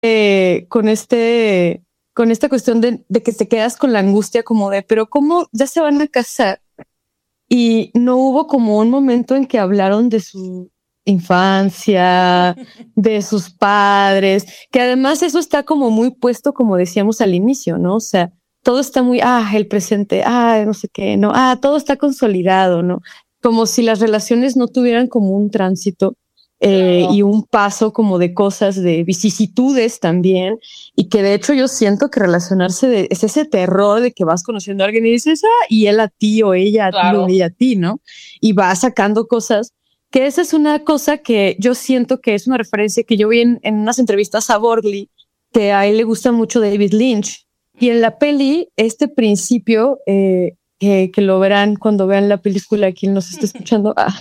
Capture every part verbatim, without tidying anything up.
eh, con este, con esta cuestión de, de que te quedas con la angustia como de, pero ¿cómo ya se van a casar? Y no hubo como un momento en que hablaron de su infancia, de sus padres, que además eso está como muy puesto, como decíamos al inicio, ¿no? O sea, todo está muy, ah, el presente, ah, no sé qué, no, ah, todo está consolidado, ¿no? Como si las relaciones no tuvieran como un tránsito eh, Claro. y un paso como de cosas, de vicisitudes también, y que de hecho yo siento que relacionarse de, es ese terror de que vas conociendo a alguien y dices, ah, y él a ti o ella a ti o Claro. ella a ti, ¿no? Y vas sacando cosas, que esa es una cosa que yo siento que es una referencia que yo vi en, en unas entrevistas a Borgley, que a él le gusta mucho David Lynch, y en la peli, este principio, eh, que, que lo verán cuando vean la película, quien nos está escuchando, ah,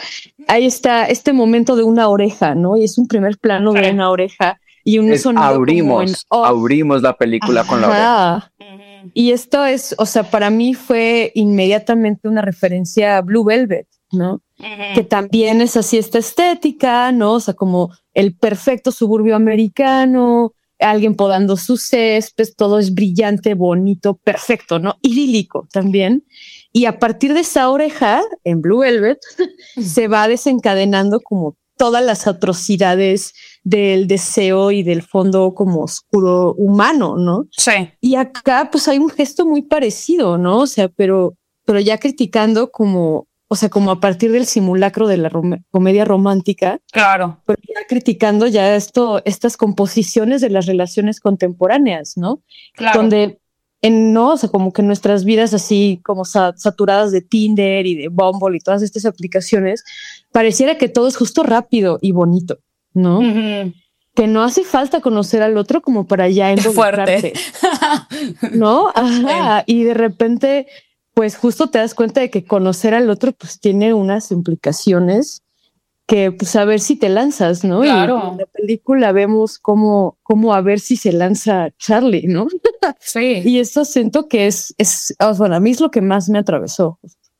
ahí está este momento de una oreja, ¿no? Y es un primer plano de Sí. una oreja y un Es sonido como en abrimos, off. abrimos la película con la oreja. Ajá. Y esto es, o sea, para mí fue inmediatamente una referencia a Blue Velvet, ¿no? Ujú. Que también es así esta estética, ¿no? O sea, como el perfecto suburbio americano, alguien podando su césped, todo es brillante, bonito, perfecto, ¿no? Idílico también. Y a partir de esa oreja, en Blue Velvet, se va desencadenando como todas las atrocidades del deseo y del fondo como oscuro humano, ¿no? Sí. Y acá pues hay un gesto muy parecido, ¿no? O sea, pero, pero ya criticando como, o sea, como a partir del simulacro de la rom- comedia romántica, Claro. pero ya criticando ya esto, estas composiciones de las relaciones contemporáneas, ¿no? Claro. Donde en, no, o sea, como que nuestras vidas así como sa- saturadas de Tinder y de Bumble y todas estas aplicaciones, pareciera que todo es justo rápido y bonito, ¿no? Ujú. Que no hace falta conocer al otro como para ya Qué involucrarte, fuerte. ¿no? Ajá. Y de repente, pues justo te das cuenta de que conocer al otro pues tiene unas implicaciones que pues a ver si te lanzas, ¿no? Claro. Y en la película vemos cómo, cómo a ver si se lanza Charlie, ¿no? Sí. Y eso siento que es, es, o sea, bueno, a mí es lo que más me atravesó.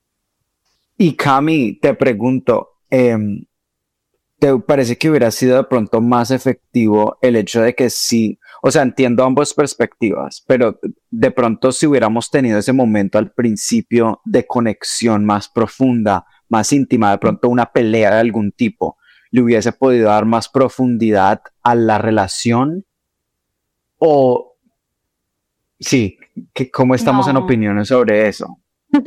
Y Cami, te pregunto, em, ¿te parece que hubiera sido de pronto más efectivo el hecho de que sí, o sea, entiendo ambas perspectivas, pero de pronto si hubiéramos tenido ese momento al principio de conexión más profunda, más íntima, de pronto una pelea de algún tipo, le hubiese podido dar más profundidad a la relación? O sí, que, ¿cómo estamos en No. opiniones sobre eso?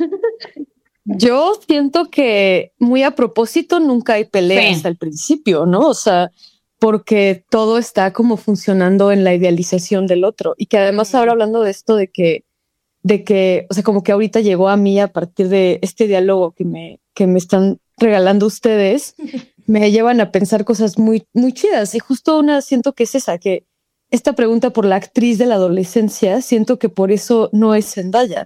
Yo siento que muy a propósito nunca hay peleas Sí. al principio, ¿no? O sea, porque todo está como funcionando en la idealización del otro. Y que además ahora hablando de esto de que, de que, o sea, como que ahorita llegó a mí a partir de este diálogo que me, que me están regalando ustedes, me llevan a pensar cosas muy, muy chidas. Y justo una siento que es esa, que esta pregunta por la actriz de la adolescencia, siento que por eso no es Zendaya.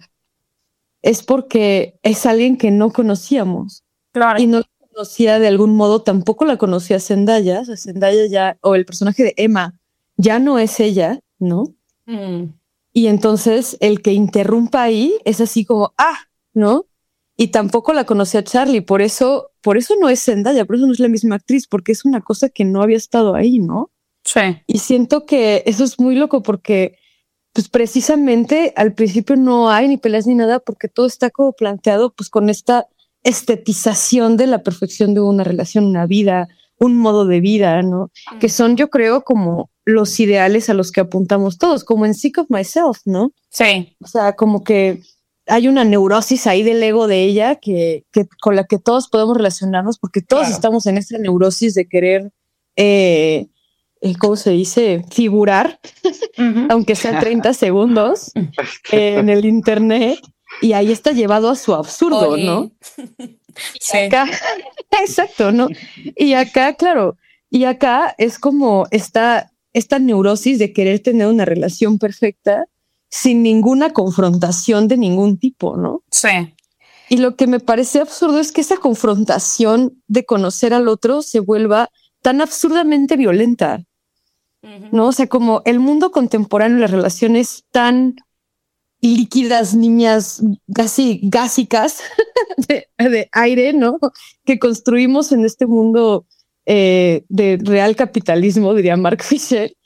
Es porque es alguien que no conocíamos Claro. y no la conocía de algún modo, tampoco la conocía Zendaya. O sea, Zendaya ya, o el personaje de Emma, ya no es ella, ¿no? Mm. Y entonces el que interrumpa ahí es así como, ah, ¿no? Y tampoco la conocía Charlie, por eso, por eso no es Zendaya, por eso no es la misma actriz, porque es una cosa que no había estado ahí, ¿no? Sí. Y siento que eso es muy loco porque pues precisamente al principio no hay ni peleas ni nada porque todo está como planteado pues con esta estetización de la perfección de una relación, una vida, un modo de vida, ¿no? Mm. Que son, yo creo, como los ideales a los que apuntamos todos, como en Sick of Myself, ¿no? Sí. O sea, como que hay una neurosis ahí del ego de ella que, que con la que todos podemos relacionarnos porque todos Claro. estamos en esa neurosis de querer eh, ¿cómo se dice? Figurar, Ujú. aunque sea treinta segundos, eh, en el internet, y ahí está llevado a su absurdo, Oye. ¿no? Sí. Acá, exacto, ¿no? Y acá, claro, y acá es como esta, esta neurosis de querer tener una relación perfecta sin ninguna confrontación de ningún tipo, ¿no? Sí. Y lo que me parece absurdo es que esa confrontación de conocer al otro se vuelva tan absurdamente violenta, ¿no? O sea, como el mundo contemporáneo, las relaciones tan líquidas, niñas, casi gásicas de, de aire, ¿no? Que construimos en este mundo eh, de real capitalismo, diría Mark Fisher,